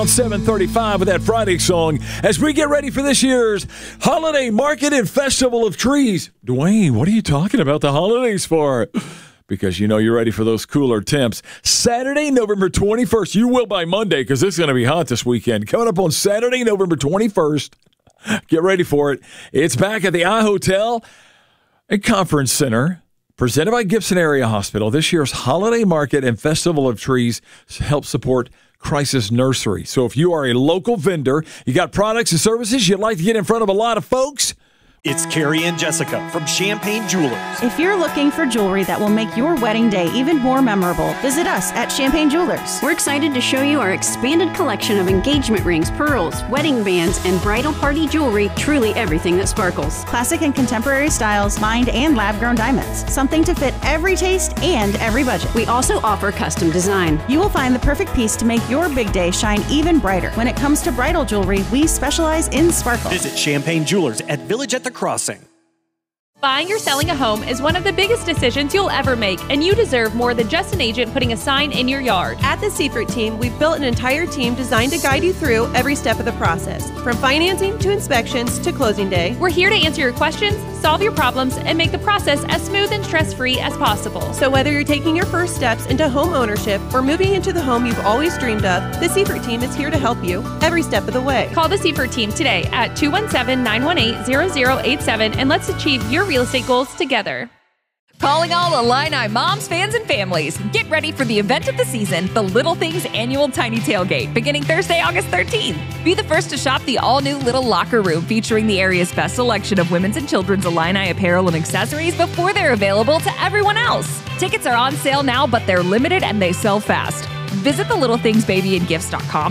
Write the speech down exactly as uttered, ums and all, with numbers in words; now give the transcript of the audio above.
seven thirty-five with that Friday song as we get ready for this year's Holiday Market and Festival of Trees. Dwayne, what are you talking about the holidays for? Because you know you're ready for those cooler temps. Saturday, November twenty-first. You will by Monday because it's going to be hot this weekend. Coming up on Saturday, November twenty-first. Get ready for it. It's back at the iHotel and Conference Center. Presented by Gibson Area Hospital. This year's Holiday Market and Festival of Trees help support Crisis Nursery. So if you are a local vendor, you got products and services you'd like to get in front of a lot of folks, it's Carrie and Jessica from Champagne Jewelers. If you're looking for jewelry that will make your wedding day even more memorable, visit us at Champagne Jewelers. We're excited to show you our expanded collection of engagement rings, pearls, wedding bands, and bridal party jewelry. Truly everything that sparkles. Classic and contemporary styles, mined and lab-grown diamonds. Something to fit every taste and every budget. We also offer custom design. You will find the perfect piece to make your big day shine even brighter. When it comes to bridal jewelry, we specialize in sparkle. Visit Champagne Jewelers at Village at the Crossing. Buying or selling a home is one of the biggest decisions you'll ever make, and you deserve more than just an agent putting a sign in your yard. At the Seifert team, we've built an entire team designed to guide you through every step of the process, from financing to inspections to closing day. We're here to answer your questions, solve your problems, and make the process as smooth and stress-free as possible. So whether you're taking your first steps into home ownership or moving into the home you've always dreamed of, the Seifert team is here to help you every step of the way. Call the Seifert team today at two one seven, nine one eight, zero zero eight seven and let's achieve your real estate goals together. Calling all Illini moms, fans, and families. Get ready for the event of the season, the Little Things Annual Tiny Tailgate, beginning Thursday, August thirteenth. Be the first to shop the all-new Little Locker Room featuring the area's best selection of women's and children's Illini apparel and accessories before they're available to everyone else. Tickets are on sale now, but they're limited and they sell fast. Visit the little things baby and gifts dot com